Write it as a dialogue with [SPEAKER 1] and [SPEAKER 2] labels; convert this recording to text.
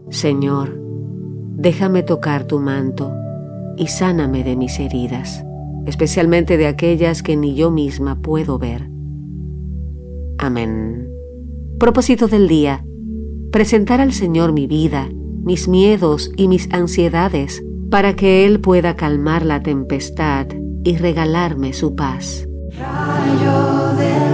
[SPEAKER 1] Señor, déjame tocar tu manto y sáname de mis heridas, especialmente de aquellas que ni yo misma puedo ver. Amén. Propósito del día: presentar al Señor mi vida, mis miedos y mis ansiedades, para que Él pueda calmar la tempestad y regalarme su paz.
[SPEAKER 2] Rayo de